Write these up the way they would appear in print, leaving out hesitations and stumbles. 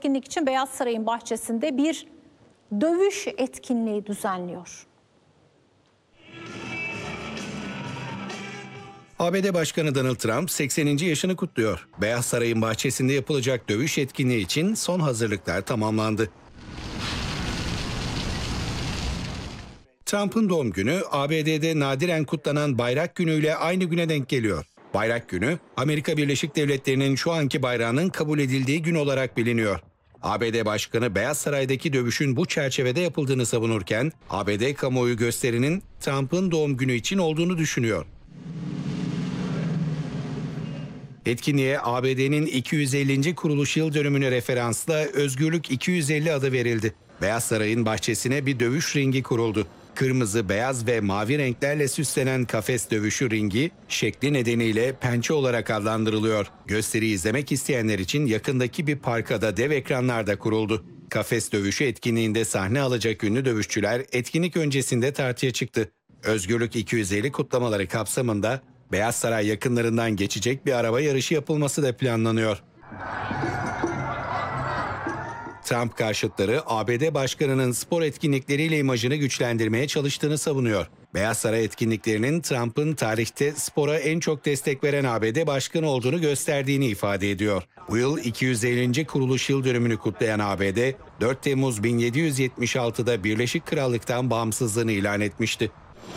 etkinlik için Beyaz Saray'ın bahçesinde bir dövüş etkinliği düzenliyor. ABD Başkanı Donald Trump 80. yaşını kutluyor. Beyaz Saray'ın bahçesinde yapılacak dövüş etkinliği için son hazırlıklar tamamlandı. Trump'ın doğum günü ABD'de nadiren kutlanan Bayrak Günü ile aynı güne denk geliyor. Bayrak Günü, Amerika Birleşik Devletleri'nin şu anki bayrağının kabul edildiği gün olarak biliniyor. ABD Başkanı Beyaz Saray'daki dövüşün bu çerçevede yapıldığını savunurken, ABD kamuoyu gösterinin Trump'ın doğum günü için olduğunu düşünüyor. Etkinliğe ABD'nin 250. kuruluş yıl dönümüne referansla Özgürlük 250 adı verildi. Beyaz Saray'ın bahçesine bir dövüş ringi kuruldu. Kırmızı, beyaz ve mavi renklerle süslenen kafes dövüşü ringi, şekli nedeniyle pençe olarak adlandırılıyor. Gösteriyi izlemek isteyenler için yakındaki bir parka da dev ekranlarda kuruldu. Kafes dövüşü etkinliğinde sahne alacak ünlü dövüşçüler etkinlik öncesinde tartıya çıktı. Özgürlük 250 kutlamaları kapsamında Beyaz Saray yakınlarından geçecek bir araba yarışı yapılması da planlanıyor. Trump karşıtları ABD Başkanı'nın spor etkinlikleriyle imajını güçlendirmeye çalıştığını savunuyor. Beyaz Saray etkinliklerinin Trump'ın tarihte spora en çok destek veren ABD Başkanı olduğunu gösterdiğini ifade ediyor. Bu yıl 250. kuruluş yıl dönümünü kutlayan ABD, 4 Temmuz 1776'da Birleşik Krallık'tan bağımsızlığını ilan etmişti.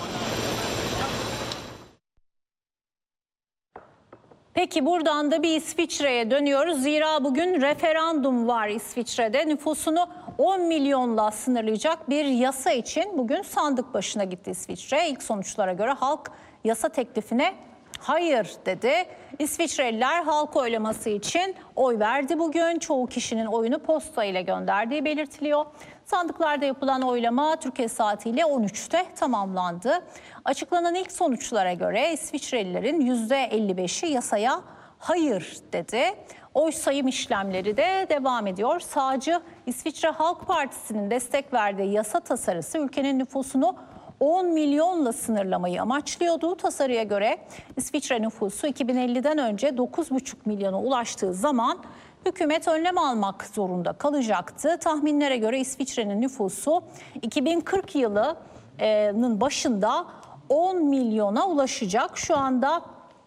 Peki buradan da bir İsviçre'ye dönüyoruz. Zira bugün referandum var İsviçre'de. Nüfusunu 10 milyonla sınırlayacak bir yasa için bugün sandık başına gitti İsviçre. İlk sonuçlara göre halk yasa teklifine hayır dedi. İsviçreliler halk oylaması için oy verdi bugün. Çoğu kişinin oyunu posta ile gönderdiği belirtiliyor. Sandıklarda yapılan oylama Türkiye saatiyle 13'te tamamlandı. Açıklanan ilk sonuçlara göre İsviçrelilerin %55'i yasaya hayır dedi. Oy sayım işlemleri de devam ediyor. Sağcı İsviçre Halk Partisi'nin destek verdiği yasa tasarısı ülkenin nüfusunu 10 milyonla sınırlamayı amaçlıyordu. Tasarıya göre İsviçre nüfusu 2050'den önce 9,5 milyona ulaştığı zaman hükümet önlem almak zorunda kalacaktı. Tahminlere göre İsviçre'nin nüfusu 2040 yılının başında 10 milyona ulaşacak. Şu anda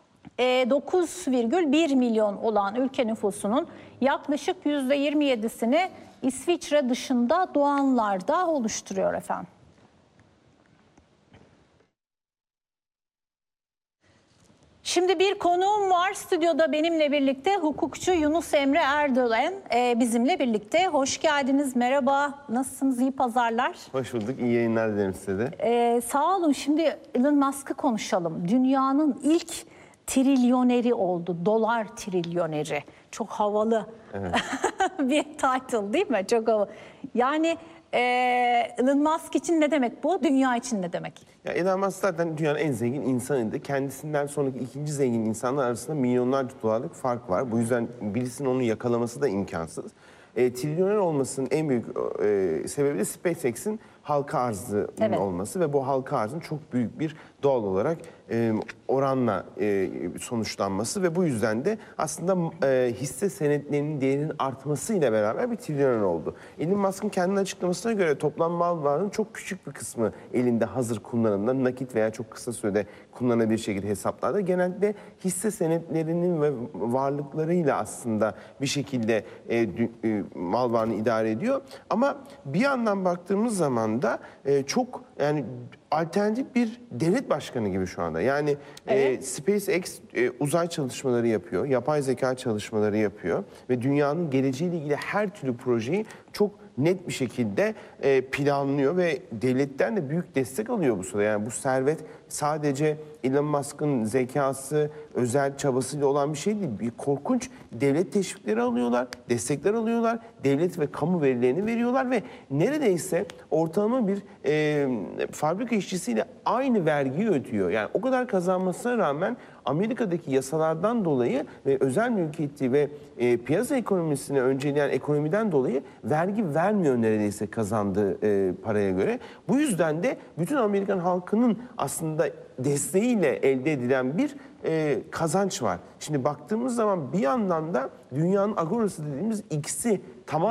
9,1 milyon olan ülke nüfusunun yaklaşık %27'sini İsviçre dışında doğanlarda oluşturuyor efendim. Şimdi bir konuğum var stüdyoda benimle birlikte, hukukçu Yunus Emre Erdoğan bizimle birlikte. Hoş geldiniz, merhaba, nasılsınız, iyi pazarlar. Hoş bulduk, iyi yayınlar dilerim size de. Sağ olun. Şimdi Elon Musk'ı konuşalım. Dünyanın ilk trilyoneri oldu, dolar trilyoneri. Çok havalı evet. Bir title değil mi? Çok havalı. Yani Elon Musk için ne demek bu? Dünya için ne demek? Ya Elon Musk zaten dünyanın en zengin insanıydı. Kendisinden sonraki ikinci zengin insanlar arasında milyonlarca dolarlık fark var. Bu yüzden birisinin onu yakalaması da imkansız. Trilyoner olmasının en büyük sebebi de SpaceX'in halka arzının evet. olması ve bu halka arzın çok büyük bir doğal olarak oranla sonuçlanması ve bu yüzden de aslında hisse senetlerinin değerinin artmasıyla beraber bir trilyoner oldu. Elon Musk'ın kendi açıklamasına göre toplam mal varlığının çok küçük bir kısmı elinde hazır kullanımda, nakit veya çok kısa sürede kullanılabilir şekilde hesaplarda. Genellikle hisse senetlerinin ve varlıklarıyla aslında bir şekilde mal varlığını idare ediyor. Ama bir yandan baktığımız zaman da çok yani alternatif bir devlet başkanı gibi şu anda. Yani evet. SpaceX uzay çalışmaları yapıyor, yapay zeka çalışmaları yapıyor ve dünyanın geleceğiyle ilgili her türlü projeyi çok net bir şekilde planlıyor ve devletten de büyük destek alıyor bu sırada. Yani bu servet sadece Elon Musk'ın zekası, özel çabasıyla olan bir şey değil. Bir korkunç devlet teşvikleri alıyorlar, destekler alıyorlar, devlet ve kamu verilerini veriyorlar ve neredeyse ortalama bir fabrika işçisiyle aynı vergiyi ödüyor. Yani o kadar kazanmasına rağmen Amerika'daki yasalardan dolayı ve özel mülkiyeti ve piyasa ekonomisini önceleyen ekonomiden dolayı vergi vermiyor neredeyse kazandığı paraya göre. Bu yüzden de bütün Amerikan halkının aslında desteğiyle elde edilen bir kazanç var. Şimdi baktığımız zaman bir yandan da dünyanın agorası dediğimiz X'i